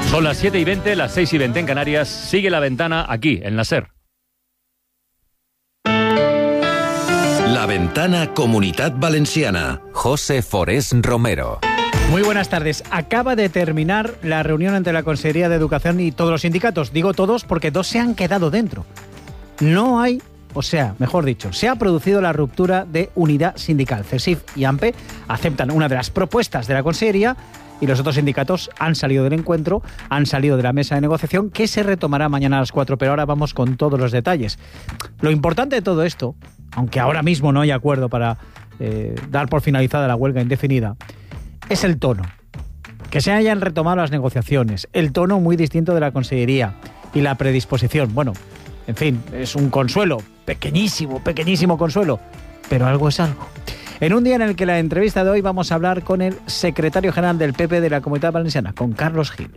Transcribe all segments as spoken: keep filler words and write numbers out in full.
Son las siete y veinte, las seis y veinte en Canarias. Sigue La Ventana aquí, en la SER. La Ventana Comunitat Valenciana. José Forés Romero. Muy buenas tardes. Acaba de terminar la reunión entre la Consejería de Educación y todos los sindicatos. Digo todos porque dos se han quedado dentro. No hay, o sea, mejor dicho, se ha producido la ruptura de unidad sindical. CESIF y AMPE aceptan una de las propuestas de la Consejería y los otros sindicatos han salido del encuentro, han salido de la mesa de negociación, que se retomará mañana a las cuatro, pero ahora vamos con todos los detalles. Lo importante de todo esto, aunque ahora mismo no hay acuerdo para eh, dar por finalizada la huelga indefinida, es el tono. Que se hayan retomado las negociaciones, el tono muy distinto de la Consellería y la predisposición. Bueno, en fin, es un consuelo, pequeñísimo, pequeñísimo consuelo, pero algo es algo. En un día en el que la entrevista de hoy vamos a hablar con el secretario general del P P de la Comunidad Valenciana, con Carlos Gil.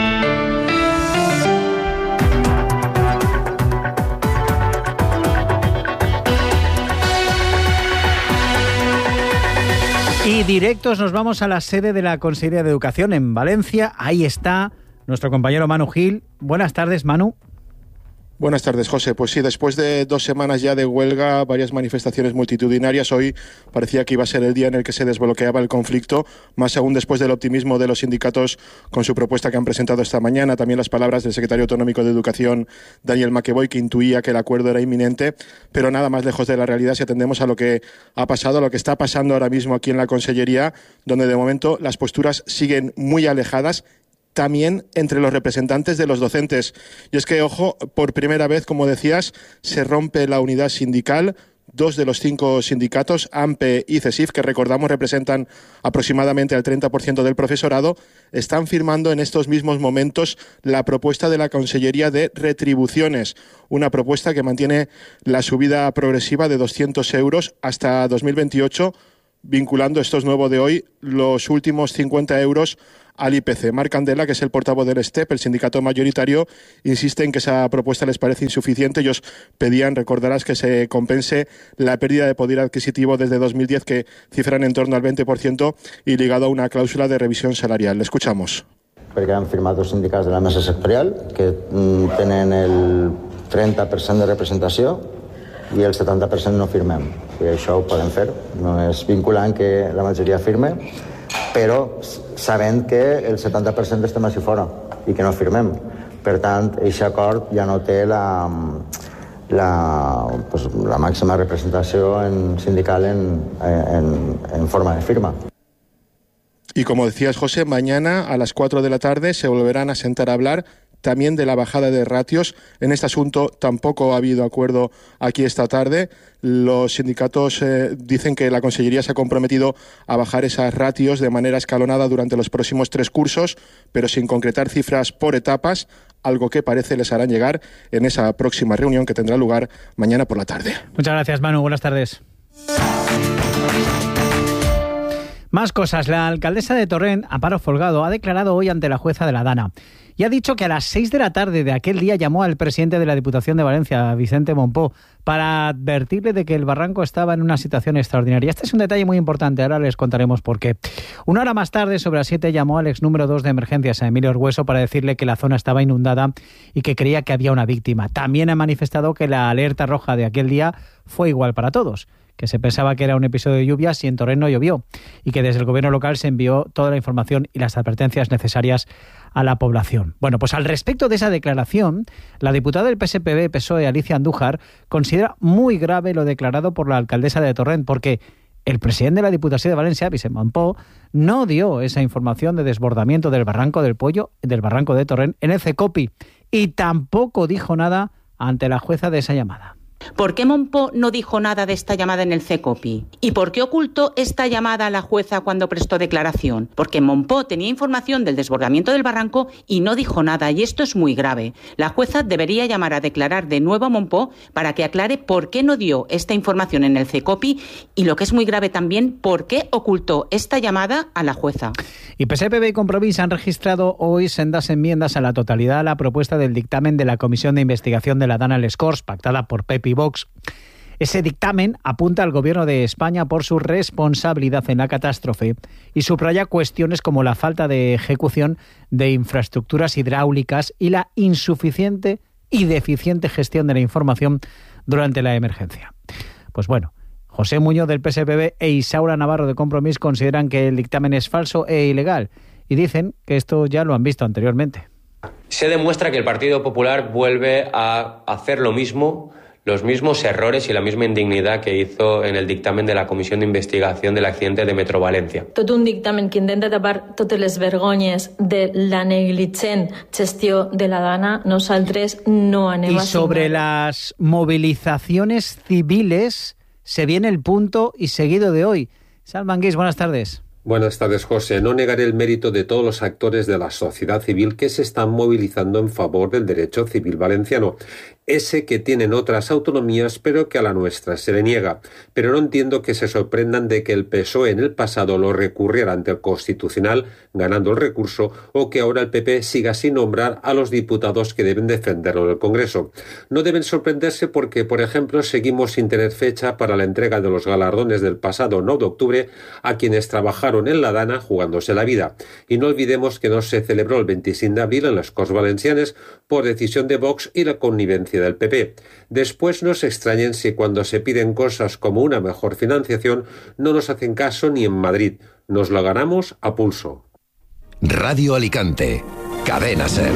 Y directos nos vamos a la sede de la Consejería de Educación en Valencia. Ahí está nuestro compañero Manu Gil. Buenas tardes, Manu. Buenas tardes, José. Pues sí, después de dos semanas ya de huelga, varias manifestaciones multitudinarias, hoy parecía que iba a ser el día en el que se desbloqueaba el conflicto, más aún después del optimismo de los sindicatos con su propuesta que han presentado esta mañana, también las palabras del secretario autonómico de Educación, Daniel Maqueboy, que intuía que el acuerdo era inminente, pero nada más lejos de la realidad si atendemos a lo que ha pasado, a lo que está pasando ahora mismo aquí en la Consellería, donde de momento las posturas siguen muy alejadas, también entre los representantes de los docentes. Y es que, ojo, por primera vez, como decías, se rompe la unidad sindical. Dos de los cinco sindicatos, AMPE y CESIF, que recordamos representan aproximadamente el treinta por ciento del profesorado, están firmando en estos mismos momentos la propuesta de la Consellería de Retribuciones, una propuesta que mantiene la subida progresiva de doscientos euros hasta dos mil veintiocho, vinculando, esto es nuevo de hoy, los últimos cincuenta euros al I P C. Marc Candela, que es el portavoz del STEP, el sindicato mayoritario, insiste en que esa propuesta les parece insuficiente. Ellos pedían, recordarás, que se compense la pérdida de poder adquisitivo desde dos mil diez, que cifran en torno al veinte por ciento, y ligado a una cláusula de revisión salarial. Le escuchamos. Perquè han firmat dos sindicats de la mesa sectorial que mm, tenen el trenta per cent de representació i el setanta per cent no firmem. I això ho podem fer. No és vinculant que la majoria firme, però sabent que el setanta per cent estem així fora i que no firmem. Per tant, aquest acord ja no té la, la, pues, la màxima representació en sindical en, en, en forma de firma. Y como decías, José, mañana a las cuatro de la tarde se volverán a sentar a hablar también de la bajada de ratios. En este asunto tampoco ha habido acuerdo aquí esta tarde. Los sindicatos eh, dicen que la Consellería se ha comprometido a bajar esas ratios de manera escalonada durante los próximos tres cursos, pero sin concretar cifras por etapas, algo que parece les harán llegar en esa próxima reunión que tendrá lugar mañana por la tarde. Muchas gracias, Manu. Buenas tardes. Más cosas. La alcaldesa de Torrent, Amparo Folgado, ha declarado hoy ante la jueza de la Dana y ha dicho que a las seis de la tarde de aquel día llamó al presidente de la Diputación de Valencia, Vicente Mompó, para advertirle de que el barranco estaba en una situación extraordinaria. Este es un detalle muy importante, ahora les contaremos por qué. Una hora más tarde, sobre las siete, llamó al ex número dos de emergencias, a Emilio Orgüeso, para decirle que la zona estaba inundada y que creía que había una víctima. También ha manifestado que la alerta roja de aquel día fue igual para todos, que se pensaba que era un episodio de lluvias y en Torrent no llovió, y que desde el gobierno local se envió toda la información y las advertencias necesarias a la población. Bueno, pues al respecto de esa declaración, la diputada del P S P B P S O E, Alicia Andújar, considera muy grave lo declarado por la alcaldesa de Torrent, porque el presidente de la Diputación de Valencia, Vicente Mompó, no dio esa información de desbordamiento del barranco del Pollo, del barranco de Torrent, en el CECOPI, y tampoco dijo nada ante la jueza de esa llamada. ¿Por qué Mompó no dijo nada de esta llamada en el CECOPI? ¿Y por qué ocultó esta llamada a la jueza cuando prestó declaración? Porque Mompó tenía información del desbordamiento del barranco y no dijo nada, y esto es muy grave. La jueza debería llamar a declarar de nuevo a Mompó para que aclare por qué no dio esta información en el CECOPI y, lo que es muy grave también, por qué ocultó esta llamada a la jueza. Y P S P B y Compromís han registrado hoy sendas enmiendas a la totalidad a la propuesta del dictamen de la Comisión de Investigación de la Dana Les Corts, pactada por P E P y Vox. Ese dictamen apunta al Gobierno de España por su responsabilidad en la catástrofe y subraya cuestiones como la falta de ejecución de infraestructuras hidráulicas y la insuficiente y deficiente gestión de la información durante la emergencia. Pues bueno, José Muñoz del P S P B e Isaura Navarro de Compromís consideran que el dictamen es falso e ilegal y dicen que esto ya lo han visto anteriormente. Se demuestra que el Partido Popular vuelve a hacer lo mismo, los mismos errores y la misma indignidad que hizo en el dictamen de la Comissió d'Investigació del accidente de Metro València. Tot un dictamen que intenta tapar totes les vergonyes de la negligent gestió de la Dana, nosaltres no anem a... Y sobre las movilizaciones civiles se viene el punto y seguido de hoy. Salman Guix, buenas tardes. Buenas tardes, José. No negaré el mérito de todos los actores de la sociedad civil que se están movilizando en favor del derecho civil valenciano. Ese que tienen otras autonomías, pero que a la nuestra se le niega. Pero no entiendo que se sorprendan de que el P S O E en el pasado lo recurriera ante el Constitucional, ganando el recurso, o que ahora el P P siga sin nombrar a los diputados que deben defenderlo en el Congreso. No deben sorprenderse porque, por ejemplo, seguimos sin tener fecha para la entrega de los galardones del pasado nueve de octubre a quienes trabajaron en la Dana jugándose la vida. Y no olvidemos que no se celebró el veinticinco de abril en las Corts Valencianes por decisión de Vox y la connivencia del P P. Después no se extrañen si cuando se piden cosas como una mejor financiación no nos hacen caso ni en Madrid. Nos lo ganamos a pulso. Radio Alicante, Cadena SER.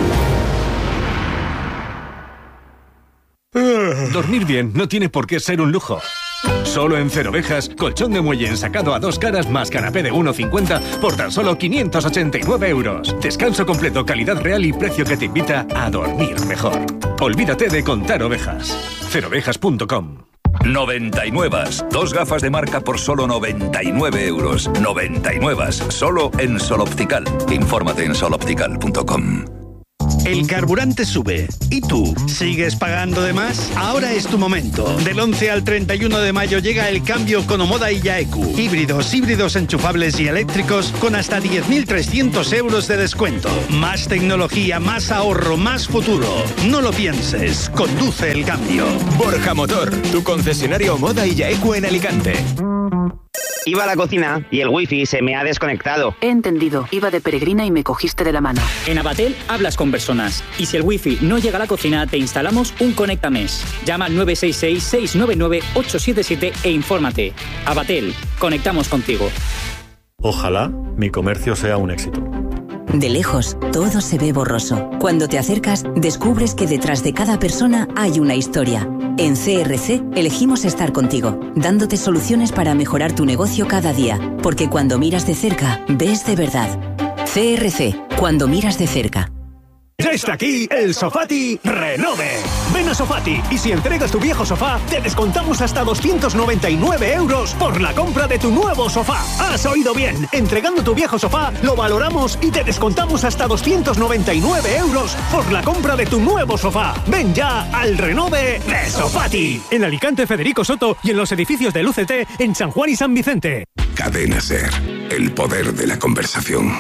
Dormir bien no tiene por qué ser un lujo. Solo en Cero Ovejas, colchón de muelle ensacado a dos caras más canapé de uno cincuenta por tan solo quinientos ochenta y nueve euros. Descanso completo, calidad real y precio que te invita a dormir mejor. Olvídate de contar ovejas. cero ovejas punto com. noventa y nueve. Dos gafas de marca por solo noventa y nueve euros. noventa y nueve. Solo en Sol Optical. Infórmate en sol optical punto com. El carburante sube. ¿Y tú? ¿Sigues pagando de más? Ahora es tu momento. Del once al treinta y uno de mayo llega el cambio con Omoda y Yaeku. Híbridos, híbridos enchufables y eléctricos con hasta diez mil trescientos euros de descuento. Más tecnología, más ahorro, más futuro. No lo pienses. Conduce el cambio. Borja Motor, tu concesionario Omoda y Yaeku en Alicante. Iba a la cocina y el wifi se me ha desconectado. He entendido. Iba de peregrina y me cogiste de la mano. En Abatel hablas con personas. Y si el wifi no llega a la cocina, te instalamos un Conectames. Llama al nueve seis seis, seis nueve nueve, ocho siete siete e infórmate. Abatel, conectamos contigo. Ojalá mi comercio sea un éxito. De lejos, todo se ve borroso. Cuando te acercas, descubres que detrás de cada persona hay una historia. En C R C elegimos estar contigo, dándote soluciones para mejorar tu negocio cada día. Porque cuando miras de cerca, ves de verdad. C R C, cuando miras de cerca. Ya está aquí el Sofati Renove. Ven a Sofati y si entregas tu viejo sofá, te descontamos hasta doscientos noventa y nueve euros por la compra de tu nuevo sofá. Has oído bien. Entregando tu viejo sofá, lo valoramos y te descontamos hasta doscientos noventa y nueve euros por la compra de tu nuevo sofá. Ven ya al Renove de Sofati. En Alicante, Federico Soto y en los edificios del U C T en San Juan y San Vicente. Cadena SER, el poder de la conversación.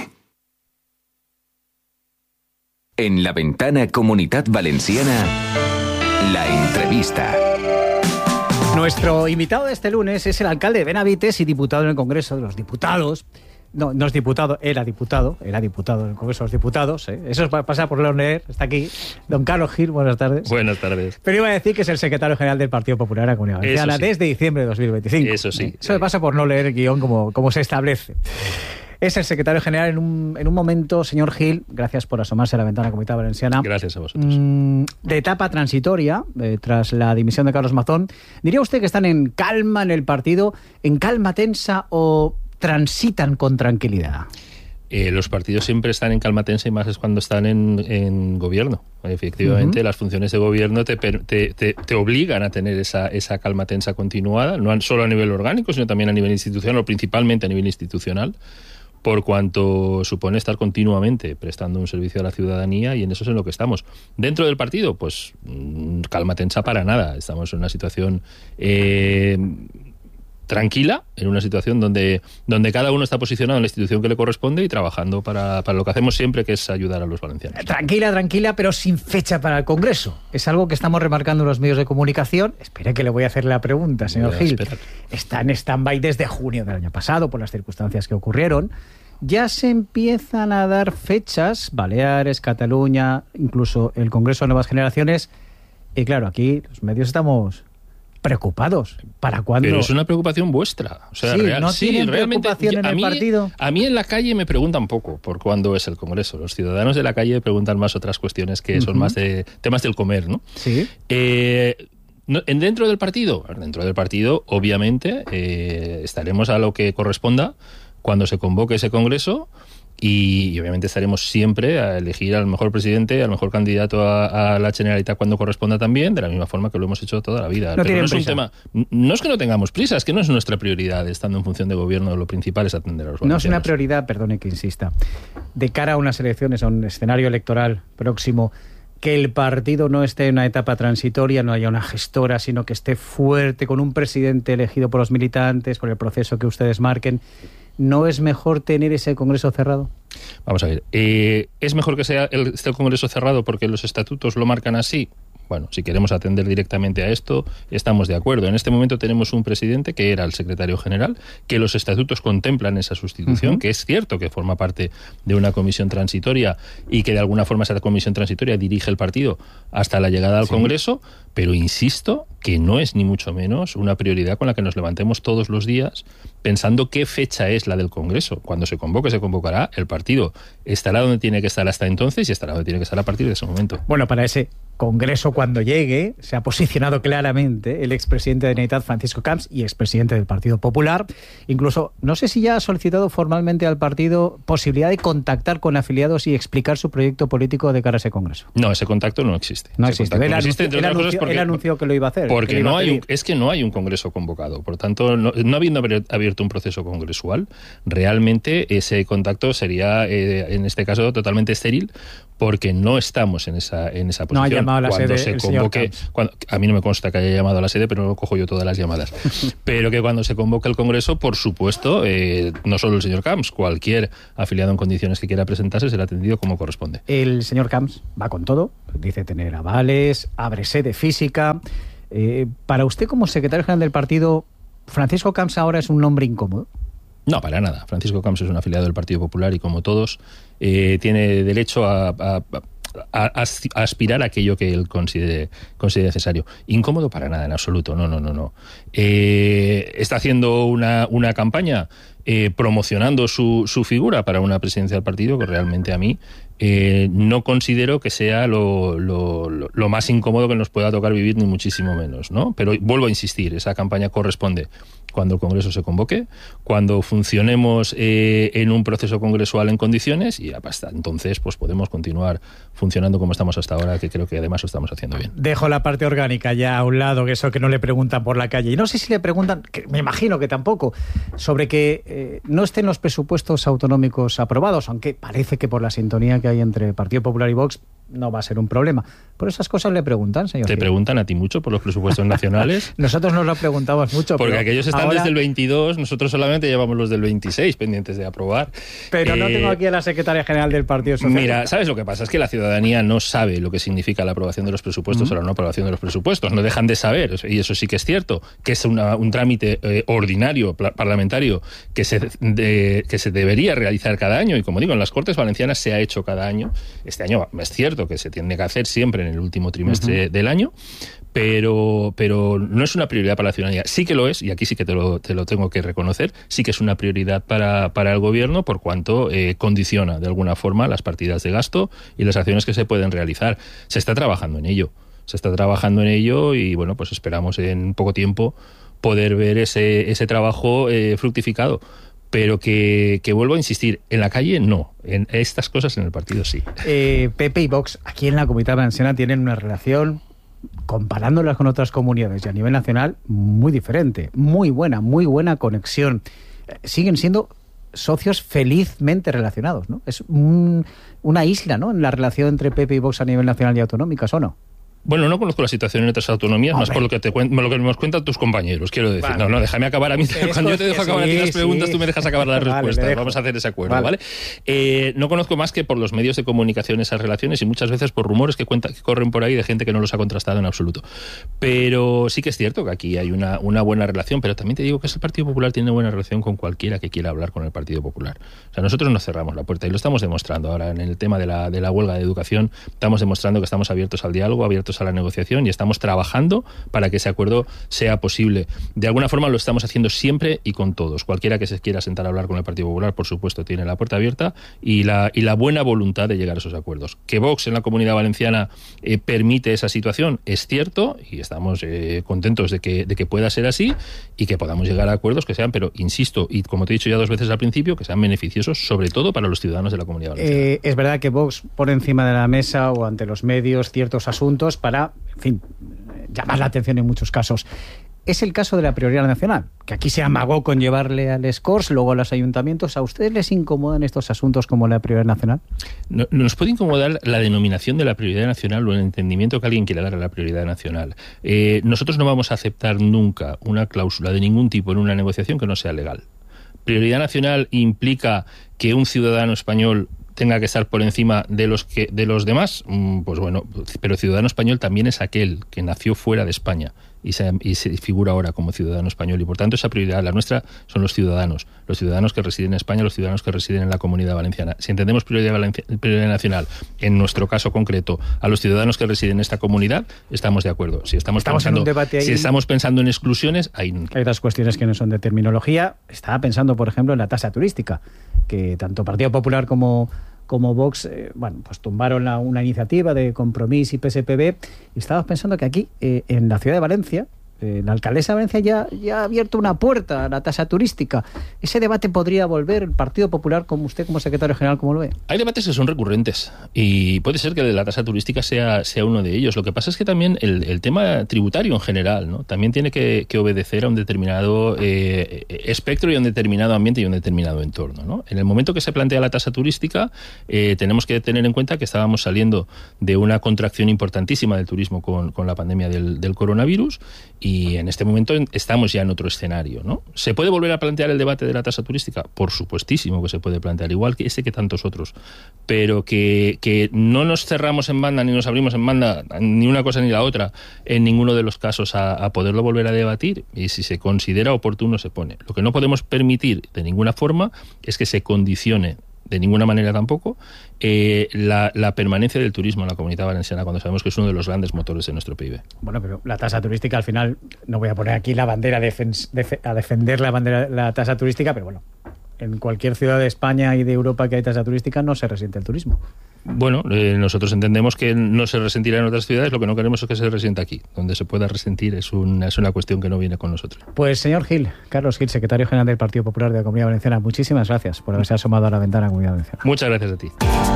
En la ventana Comunitat Valenciana, la entrevista. Nuestro invitado de este lunes es el alcalde de Benavites y diputado en el Congreso de los Diputados. No, no es diputado, era diputado, era diputado en el Congreso de los Diputados. ¿eh? Eso pasa por leer, está aquí. Don Carlos Gil, buenas tardes. Buenas tardes. Pero iba a decir que es el secretario general del Partido Popular de la Comunidad Valenciana sí. desde diciembre de dos mil veinticinco. Eso sí. ¿eh? Eso me pasa por no leer el guión como, como se establece. Es el secretario general en un, en un momento, señor Gil, gracias por asomarse a la ventana Comunidad Valenciana. Gracias a vosotros. Mmm, de etapa transitoria, eh, tras la dimisión de Carlos Mazón. ¿Diría usted que están en calma en el partido, en calma tensa o transitan con tranquilidad? Eh, los partidos siempre están en calma tensa y más es cuando están en, en gobierno. Efectivamente, uh-huh. Las funciones de gobierno te, te, te, te obligan a tener esa, esa calma tensa continuada, no solo a nivel orgánico, sino también a nivel institucional, o principalmente a nivel institucional, por cuanto supone estar continuamente prestando un servicio a la ciudadanía, y en eso es en lo que estamos. Dentro del partido, pues calma tensa para nada. Estamos en una situación eh, tranquila, en una situación donde, donde cada uno está posicionado en la institución que le corresponde y trabajando para, para lo que hacemos siempre, que es ayudar a los valencianos. Tranquila, tranquila, pero sin fecha para el Congreso. Es algo que estamos remarcando en los medios de comunicación. Espere que le voy a hacer la pregunta, señor Gil. Está en stand-by desde junio del año pasado por las circunstancias que ocurrieron. Ya se empiezan a dar fechas, Baleares, Cataluña, incluso el Congreso de Nuevas Generaciones. Y claro, aquí los medios estamos preocupados. ¿Para cuándo? Pero es una preocupación vuestra. O sea, sí, real, ¿no sí, tienen realmente, preocupación en a el mí, partido? A mí en la calle me preguntan poco por cuándo es el Congreso. Los ciudadanos de la calle preguntan más otras cuestiones que son uh-huh. más de temas del comer, ¿no? Sí. Eh, no, ¿Dentro del partido? Dentro del partido, obviamente, eh, estaremos a lo que corresponda cuando se convoque ese Congreso. Y, y obviamente estaremos siempre a elegir al mejor presidente, al mejor candidato a, a la Generalitat cuando corresponda también, de la misma forma que lo hemos hecho toda la vida. No Pero no es prisa. un tema, no es que no tengamos prisa, es que no es nuestra prioridad, estando en función de gobierno, lo principal es atender a los valencianos. No es una prioridad, perdone que insista, de cara a unas elecciones, a un escenario electoral próximo, que el partido no esté en una etapa transitoria, no haya una gestora, sino que esté fuerte, con un presidente elegido por los militantes, por el proceso que ustedes marquen. ¿No es mejor tener ese Congreso cerrado? Vamos a ver, eh, ¿es mejor que sea el, esté el Congreso cerrado porque los estatutos lo marcan así? Bueno, si queremos atender directamente a esto, estamos de acuerdo. En este momento tenemos un presidente que era el secretario general, que los estatutos contemplan esa sustitución, uh-huh. que es cierto que forma parte de una comisión transitoria y que de alguna forma esa comisión transitoria dirige el partido hasta la llegada al sí. Congreso, pero insisto que no es ni mucho menos una prioridad con la que nos levantemos todos los días pensando qué fecha es la del Congreso. Cuando se convoque, se convocará, el partido estará donde tiene que estar hasta entonces y estará donde tiene que estar a partir de ese momento. Bueno, para ese Congreso, cuando llegue, se ha posicionado claramente el expresidente de Generalitat, Francisco Camps, y expresidente del Partido Popular. Incluso, no sé si ya ha solicitado formalmente al partido posibilidad de contactar con afiliados y explicar su proyecto político de cara a ese Congreso. No, ese contacto no existe. No ese existe. Él, no anunció, existe, entre él, otras anunció, cosas porque, él anunció que lo iba a hacer. Porque no a hay un, es que no hay un Congreso convocado. Por tanto, no, no habiendo abierto un proceso congresual, realmente ese contacto sería, eh, en este caso, totalmente estéril, porque no estamos en esa en esa posición. No ha llamado a la cuando sede se el convoque, cuando, a mí no me consta que haya llamado a la sede, pero no cojo yo todas las llamadas. Pero que cuando se convoque el Congreso, por supuesto, eh, no solo el señor Camps, cualquier afiliado en condiciones que quiera presentarse será atendido como corresponde. El señor Camps va con todo, dice tener avales, abre sede física. Eh, para usted, como secretario general del partido, ¿Francisco Camps ahora es un nombre incómodo? No, para nada. Francisco Camps es un afiliado del Partido Popular y, como todos, eh, tiene derecho a, a, a, a aspirar a aquello que él considere, considere necesario. Incómodo para nada, en absoluto. No, no, no, no. Eh, está haciendo una, una campaña eh, promocionando su, su figura para una presidencia del partido que realmente a mí eh, no considero que sea lo, lo, lo, lo más incómodo que nos pueda tocar vivir, ni muchísimo menos, ¿no? Pero vuelvo a insistir, esa campaña corresponde cuando el Congreso se convoque, cuando funcionemos eh, en un proceso congresual en condiciones, y hasta entonces pues podemos continuar funcionando como estamos hasta ahora, que creo que además lo estamos haciendo bien. Dejo la parte orgánica ya a un lado, que eso que no le preguntan por la calle. Y no sé si le preguntan, que me imagino que tampoco, sobre que eh, no estén los presupuestos autonómicos aprobados, aunque parece que por la sintonía que hay entre Partido Popular y Vox no va a ser un problema. Por esas cosas le preguntan, señor. ¿Te preguntan a ti mucho por los presupuestos nacionales? Nosotros nos lo preguntamos mucho. Porque pero aquellos están ahora... desde el veintidós, nosotros solamente llevamos los del veintiséis pendientes de aprobar. Pero eh... no tengo aquí a la secretaria general del Partido Socialista. Mira, ¿sabes lo que pasa? Es que la ciudadanía no sabe lo que significa la aprobación de los presupuestos uh-huh. o la no aprobación de los presupuestos. No dejan de saber, y eso sí que es cierto, que es una, un trámite eh, ordinario, parlamentario, que se, de, que se debería realizar cada año. Y como digo, en las Cortes Valencianas se ha hecho cada año. Este año es cierto que se tiene que hacer siempre en el último trimestre uh-huh. del año, pero, pero no es una prioridad para la ciudadanía. Sí que lo es, y aquí sí que te lo, te lo tengo que reconocer, sí que es una prioridad para, para el gobierno, por cuanto eh, condiciona de alguna forma las partidas de gasto y las acciones que se pueden realizar. Se está trabajando en ello, se está trabajando en ello y bueno, pues esperamos en poco tiempo poder ver ese, ese trabajo eh, fructificado. Pero que, que vuelvo a insistir, en la calle no, en estas cosas en el partido sí. Eh, P P y Vox aquí en la Comunidad Valenciana tienen una relación, comparándolas con otras comunidades y a nivel nacional, muy diferente, muy buena, muy buena conexión. Eh, siguen siendo socios felizmente relacionados, ¿no? Es un, una isla, ¿no?, en la relación entre P P y Vox a nivel nacional y autonómicas, ¿o no? Bueno, no conozco la situación en otras autonomías, más por lo que te cuen- lo que nos cuentan tus compañeros, quiero decir. Vale. No, no, déjame acabar a mí. Esto Cuando yo te dejo acabar sí, a ti las preguntas, sí. tú me dejas acabar las vale, respuestas. Vamos a hacer ese acuerdo, ¿vale? ¿vale? Eh, no conozco más que por los medios de comunicación esas relaciones y muchas veces por rumores que, cuenta, que corren por ahí de gente que no los ha contrastado en absoluto. Pero sí que es cierto que aquí hay una, una buena relación, pero también te digo que el Partido Popular tiene buena relación con cualquiera que quiera hablar con el Partido Popular. O sea, nosotros no cerramos la puerta y lo estamos demostrando ahora en el tema de la, de la huelga de educación. Estamos demostrando que estamos abiertos al diálogo, abiertos a la negociación y estamos trabajando para que ese acuerdo sea posible. De alguna forma lo estamos haciendo siempre y con todos. Cualquiera que se quiera sentar a hablar con el Partido Popular, por supuesto, tiene la puerta abierta y la, y la buena voluntad de llegar a esos acuerdos. Que Vox en la Comunidad Valenciana eh, permite esa situación es cierto y estamos eh, contentos de que, de que pueda ser así y que podamos llegar a acuerdos que sean, pero insisto, y como te he dicho ya dos veces al principio, que sean beneficiosos sobre todo para los ciudadanos de la Comunidad Valenciana. Eh, es verdad que Vox pone encima de la mesa o ante los medios ciertos asuntos para, en fin, llamar la atención en muchos casos. Es el caso de la prioridad nacional, que aquí se amagó con llevarle al Scors, luego a los ayuntamientos. ¿A ustedes les incomodan estos asuntos como la prioridad nacional? No, nos puede incomodar la denominación de la prioridad nacional o el entendimiento que alguien quiera dar a la prioridad nacional. Eh, nosotros no vamos a aceptar nunca una cláusula de ningún tipo en una negociación que no sea legal. Prioridad nacional implica que un ciudadano español tenga que estar por encima de los que de los demás, pues bueno, pero ciudadano español también es aquel que nació fuera de España y se, y se figura ahora como ciudadano español y por tanto esa prioridad, la nuestra, son los ciudadanos, los ciudadanos que residen en España, los ciudadanos que residen en la Comunidad Valenciana. Si entendemos prioridad, valencia, prioridad nacional, en nuestro caso concreto, a los ciudadanos que residen en esta comunidad, estamos de acuerdo. Si estamos, estamos pensando, en un debate ahí, si estamos pensando en exclusiones, ahí hay otras cuestiones que no son de terminología. Estaba pensando, por ejemplo, en la tasa turística, que tanto Partido Popular como como Vox, eh, bueno, pues tumbaron la, una iniciativa de Compromís y P S P B, y estábamos pensando que aquí, eh, en la ciudad de Valencia, eh, la alcaldesa de Valencia ya, ya ha abierto una puerta a la tasa turística. ¿Ese debate podría volver el Partido Popular, como usted como secretario general, cómo lo ve? Hay debates que son recurrentes y puede ser que la tasa turística sea, sea uno de ellos. Lo que pasa es que también el, el tema tributario en general, ¿no? También tiene que, que obedecer a un determinado eh, espectro y a un determinado ambiente y a un determinado entorno, ¿no? En el momento que se plantea la tasa turística, eh, tenemos que tener en cuenta que estábamos saliendo de una contracción importantísima del turismo con, con la pandemia del, del coronavirus y en este momento estamos ya en otro escenario, ¿no? ¿Se puede volver a plantear el debate de la tasa turística? Por supuestísimo que se puede plantear, igual que ese que tantos otros, pero que, que no nos cerramos en banda ni nos abrimos en banda, ni una cosa ni la otra, en ninguno de los casos a, a poderlo volver a debatir, y si se considera oportuno se pone. Lo que no podemos permitir de ninguna forma es que se condicione de ninguna manera tampoco eh, la, la permanencia del turismo en la Comunidad Valenciana cuando sabemos que es uno de los grandes motores de nuestro P I B. Bueno, pero la tasa turística al final, no voy a poner aquí la bandera defen- def- a defender la bandera la tasa turística, pero bueno, en cualquier ciudad de España y de Europa que hay tasa turística no se resiente el turismo. Bueno, eh, nosotros entendemos que no se resentirá en otras ciudades, lo que no queremos es que se resienta aquí. Donde se pueda resentir es una, es una cuestión que no viene con nosotros. Pues señor Gil, Carlos Gil, secretario general del Partido Popular de la Comunidad Valenciana, muchísimas gracias por haberse asomado a la ventana de la Comunidad Valenciana. Muchas gracias a ti.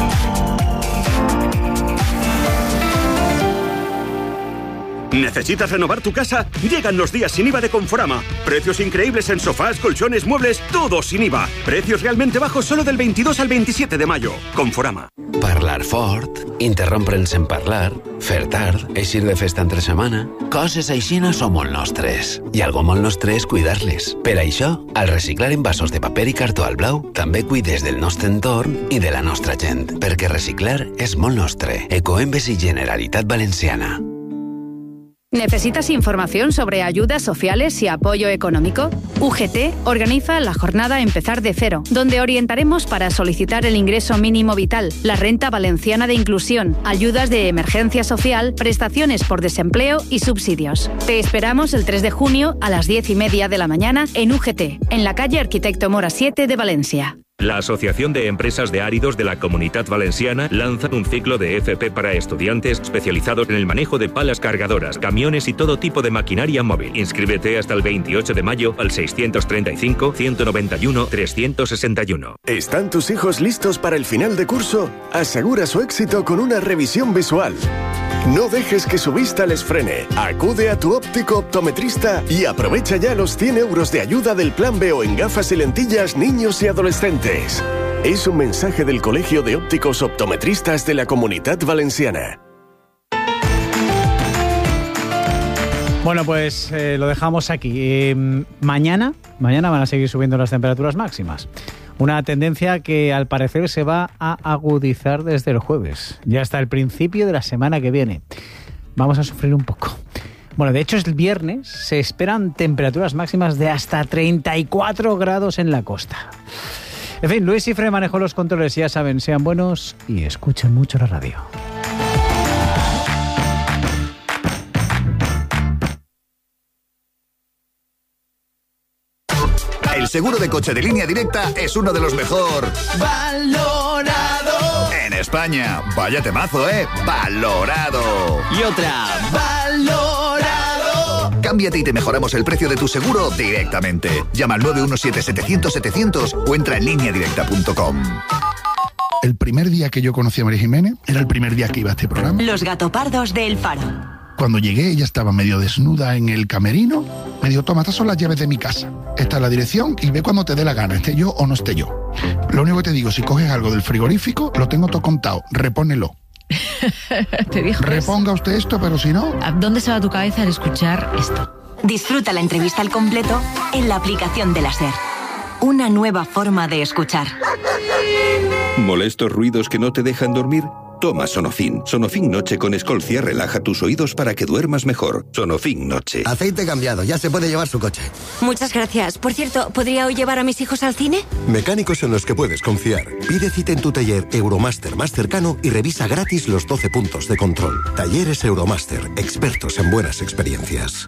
¿Necesitas renovar tu casa? Llegan los días sin I V A de Conforama. Precios increíbles en sofás, colchones, muebles, todo sin I V A. Precios realmente bajos solo del veintidós al veintisiete de mayo. Conforama. Parlar fort, interrompre'ns en parlar, fer tard, eixir de festa entre setmana... Coses aixina són molt nostres. I algo molt nostre és cuidar-les. Per això, al reciclar envasos de paper i cartó al blau, també cuides del nostre entorn i de la nostra gent. Perquè reciclar és molt nostre. Ecoembes i Generalitat Valenciana. ¿Necesitas información sobre ayudas sociales y apoyo económico? U G T organiza la jornada Empezar de Cero, donde orientaremos para solicitar el ingreso mínimo vital, la renta valenciana de inclusión, ayudas de emergencia social, prestaciones por desempleo y subsidios. Te esperamos el tres de junio a las diez y media de la mañana en U G T, en la calle Arquitecto Mora siete de Valencia. La Asociación de Empresas de Áridos de la Comunidad Valenciana lanza un ciclo de F P para estudiantes especializados en el manejo de palas cargadoras, camiones y todo tipo de maquinaria móvil. Inscríbete hasta el veintiocho de mayo al seiscientos treinta y cinco, ciento noventa y uno, trescientos sesenta y uno. ¿Están tus hijos listos para el final de curso? Asegura su éxito con una revisión visual. No dejes que su vista les frene. Acude a tu óptico optometrista y aprovecha ya los cien euros de ayuda del Plan B O en gafas y lentillas niños y adolescentes. Es un mensaje del Colegio de Ópticos Optometristas de la Comunidad Valenciana. Bueno, pues eh, lo dejamos aquí. Eh, mañana, mañana van a seguir subiendo las temperaturas máximas. Una tendencia que al parecer se va a agudizar desde el jueves, ya hasta el principio de la semana que viene. Vamos a sufrir un poco. Bueno, de hecho el viernes se esperan temperaturas máximas de hasta treinta y cuatro grados en la costa. En fin, Luis Ifre manejó los controles, ya saben, sean buenos y escuchen mucho la radio. El seguro de coche de Línea Directa es uno de los mejor valorado en España. Vaya temazo, ¿eh? Valorado. Y otra, valorado. Cámbiate y te mejoramos el precio de tu seguro directamente. Llama al nueve uno siete, setecientos, setecientos o entra en línea directa punto com. El primer día que yo conocí a María Jiménez era el primer día que iba a este programa. Los gatopardos de El Faro. Cuando llegué, ella estaba medio desnuda en el camerino. Me dijo, toma, estas son las llaves de mi casa. Esta es la dirección y ve cuando te dé la gana, esté yo o no esté yo. Lo único que te digo, si coges algo del frigorífico, lo tengo todo contado, repónelo. ¿Te dijo Reponga eso? usted esto, pero si no... ¿A dónde se va tu cabeza al escuchar esto? Disfruta la entrevista al completo en la aplicación de la SER. Una nueva forma de escuchar. ¿Molestos ruidos que no te dejan dormir? Toma Sonofin. Sonofin Noche con Escolcia relaja tus oídos para que duermas mejor. Sonofin Noche. Aceite cambiado, ya se puede llevar su coche. Muchas gracias. Por cierto, ¿podría hoy llevar a mis hijos al cine? Mecánicos en los que puedes confiar. Pide cita en tu taller Euromaster más cercano y revisa gratis los doce puntos de control. Talleres Euromaster, expertos en buenas experiencias.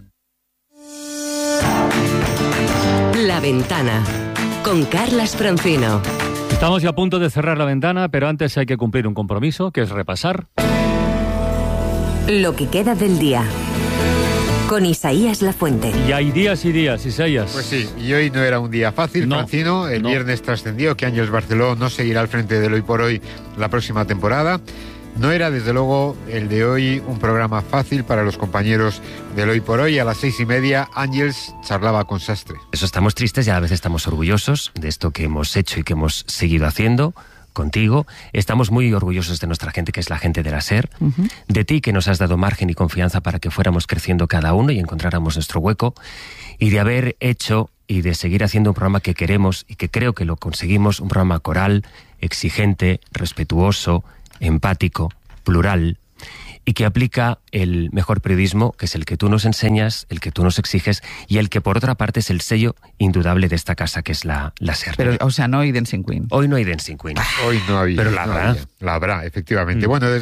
La Ventana, con Carlas Francino. Estamos ya a punto de cerrar la ventana, pero antes hay que cumplir un compromiso, que es repasar lo que queda del día, con Isaías Lafuente. Y hay días y días, Isaías. Pues sí, y hoy no era un día fácil, no, Francino. El no. viernes trascendió que Ángeles Barceló no seguirá al frente del Hoy por Hoy la próxima temporada. No era, desde luego, el de hoy un programa fácil para los compañeros del Hoy por Hoy. A las seis y media, Ángeles charlaba con Sastre. Eso, estamos tristes y a la vez estamos orgullosos de esto que hemos hecho y que hemos seguido haciendo contigo. Estamos muy orgullosos de nuestra gente, que es la gente de la SER, uh-huh. de ti, que nos has dado margen y confianza para que fuéramos creciendo cada uno y encontráramos nuestro hueco, y de haber hecho y de seguir haciendo un programa que queremos y que creo que lo conseguimos, un programa coral, exigente, respetuoso, empático, plural, y que aplica el mejor periodismo, que es el que tú nos enseñas, el que tú nos exiges, y el que por otra parte es el sello indudable de esta casa, que es la, la SER. Pero, o sea, no hay Dancing Queen. Hoy no hay Dancing Queen. Hoy no había. Pero la no habrá. Había. La habrá, efectivamente. Mm. Bueno, desde